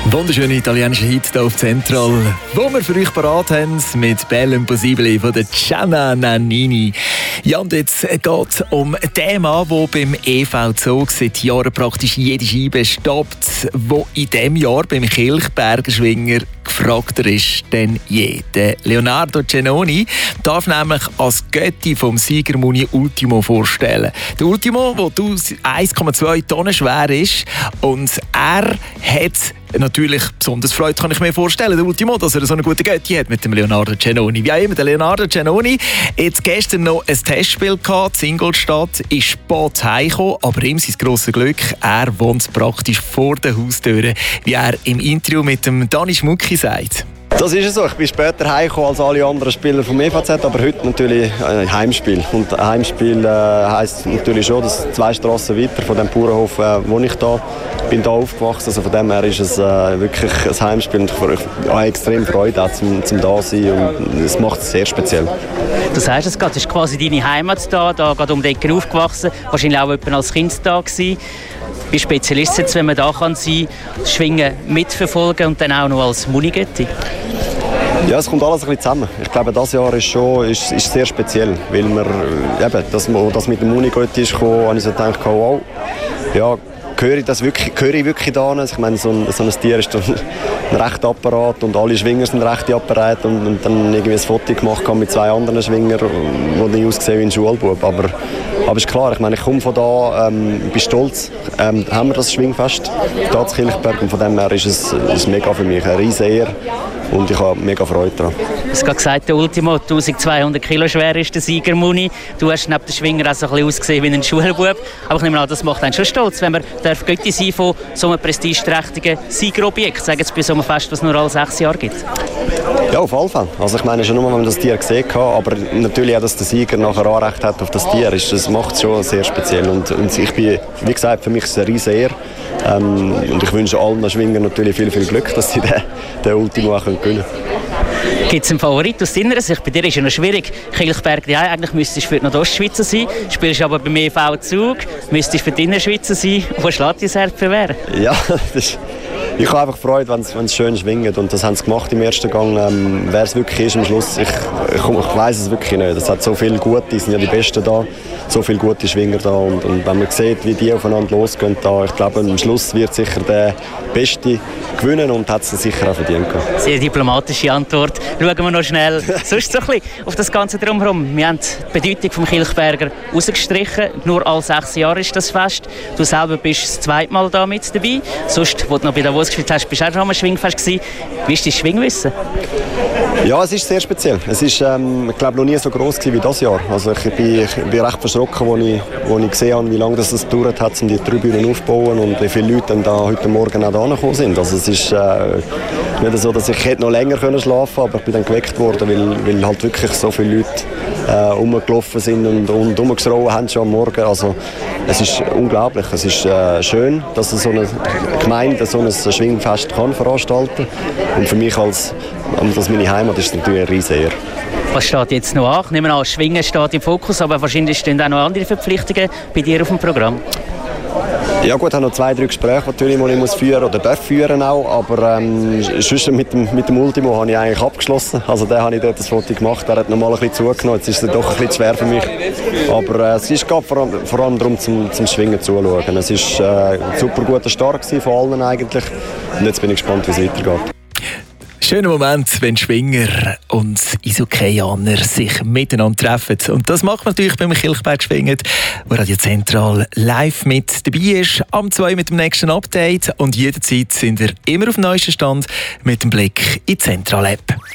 Wunderschöne italienische Hit hier auf Central, wo wir für euch parat haben mit Belle Impossibile von der Gianna Nannini. Ja, und jetzt geht es um den Mann, der beim EV Zug seit Jahren praktisch jede Scheibe stoppt, wo in diesem Jahr beim Kilchberger Schwinger gefragter ist denn je. Der Leonardo Cenoni darf nämlich als Götti vom Siegermuni Ultimo vorstellen. Der Ultimo, der 1,2 Tonnen schwer ist, und er hat natürlich besonders Freude, kann ich mir vorstellen, der Ultimo, dass er so eine gute Götti hat mit dem Leonardo Cenoni. Wie auch immer, der Leonardo Cenoni jetzt gestern noch ein Testspiel gehabt, in Ingolstadt, ist spät heimgekommen, aber ihm sein grosses Glück, er wohnt praktisch vor der Haustür, wie er im Interview mit dem Dani Schmucki sagt. Das ist es so. Ich bin später heimgekommen als alle anderen Spieler vom EVZ, aber heute natürlich ein Heimspiel. Und ein Heimspiel heisst natürlich schon, dass 2 Strassen weiter von dem Bauernhof, wo ich da bin, da aufgewachsen. Also von dem her ist es wirklich ein Heimspiel und ich habe extrem Freude auch zum da sein und es macht es sehr speziell. Du sagst es gerade, das ist quasi deine Heimat da gerade um die Ecke aufgewachsen, wahrscheinlich auch als Kind da gewesen. Wie speziell ist es jetzt, wenn man da kann sein, das Schwingen mitverfolgen und dann auch noch als Munigötti? Ja, es kommt alles ein bisschen zusammen. Ich glaube, dieses Jahr ist sehr speziell, weil wir, eben, dass mit dem Munigötti ist gekommen, habe ich so gedacht, wow, ja, gehöre ich wirklich da hin? Ich meine, so ein Tier ist ein rechter Apparat und alle Schwinger sind rechte Apparate und dann irgendwie ein Foto gemacht mit 2 anderen Schwingern, die nicht aussehen wie ein Schulbub. Aber ist klar, ich meine, ich komme von da, bin stolz, haben wir das Schwingfest hier in Kilchberg und von dem her ist es mega für mich, eine riesige Ehre und ich habe mega Freude daran. Du hast gerade gesagt, der Ultimo, 1200 Kilo schwer ist der Siegermuni. Du hast neben den Schwinger auch so ein bisschen ausgesehen wie ein Schulbub. Aber ich nehme an, das macht einen schon stolz, wenn man Götti sein von so einem prestigeträchtigen Siegerobjekt, sagen Sie bei so einem Fest, was es nur alle 6 Jahre gibt. Ja, auf alle Fälle. Also ich meine schon nur, wenn man das Tier gesehen hat, aber natürlich auch, dass der Sieger nachher Anrecht hat auf das Tier, das macht es schon sehr speziell. Und ich bin, wie gesagt, für mich ist es eine riesige Ehre. Und ich wünsche allen Schwingern natürlich viel, viel Glück, dass sie den Ultimo auch gewinnen können. Gibt es einen Favorit aus deiner Sicht? Bei dir ist es ja noch schwierig. Kilchberg, ja, eigentlich müsstest du für die Nordostschweizer sein. Spielst aber beim EV Zug, müsstest für die Innerschweizer sein. Wo schlägt dein Herz für wer? Ja, ich habe einfach Freude, wenn es schön schwingt. Und das haben sie gemacht im ersten Gang. Wer es wirklich ist am Schluss, ich weiss es wirklich nicht. Es hat so viele Gute, es sind ja die Besten da, so viele gute Schwinger da. Und wenn man sieht, wie die aufeinander losgehen, da, ich glaube, am Schluss wird sicher der Beste gewinnen und hat es sicher auch verdient. Sehr diplomatische Antwort. Schauen wir noch schnell sonst so ein bisschen auf das Ganze drumherum. Wir haben die Bedeutung vom Kilchberger rausgestrichen. Nur alle 6 Jahre ist das Fest. Du selber bist das 2. Mal da mit dabei. Sonst, wo du noch bei Davos gespielt hast, bist du auch schon am Schwingfest gewesen. Wie ist dein Schwingwissen? Ja, es ist sehr speziell. Es ist, ich glaube, noch nie so gross wie dieses Jahr. Also ich bin recht verschrocken, als ich gesehen habe, wie lange das gedauert hat, um die Tribünen aufzubauen und wie viele Leute dann da heute Morgen auch da gekommen sind. Also es ist nicht so, dass ich hätte noch länger schlafen konnte, aber ich bin dann geweckt worden, weil halt wirklich so viele Leute rumgelaufen sind und rumgeschrien haben schon am Morgen. Also es ist unglaublich. Es ist schön, dass so eine Gemeinde so ein Schwingfest kann veranstalten kann. Und für mich als meine Heimat ist es natürlich eine riesige Ehre. Was steht jetzt noch an? Ich nehme an, Schwingen steht im Fokus, aber wahrscheinlich stehen auch noch andere Verpflichtungen bei dir auf dem Programm. Ja gut, ich habe noch 2, 3 Gespräche, natürlich, die ich führen oder darf führen auch, aber sonst mit dem Ultimo habe ich eigentlich abgeschlossen. Also da habe ich dort das Foto gemacht, der hat noch mal ein bisschen zugenommen, jetzt ist es doch ein bisschen schwer für mich. Aber es geht vor allem darum, zum Schwingen zuzuschauen. Es war ein super guter Start von allen eigentlich und jetzt bin ich gespannt, wie es weitergeht. Schöner Moment, wenn Schwinger und Eishockeyaner sich miteinander treffen. Und das macht man natürlich beim Kilchberg Schwingen, wo Radio Zentral live mit dabei ist. Am 2 mit dem nächsten Update. Und jederzeit sind wir immer auf dem neuesten Stand mit dem Blick in die Zentral-App.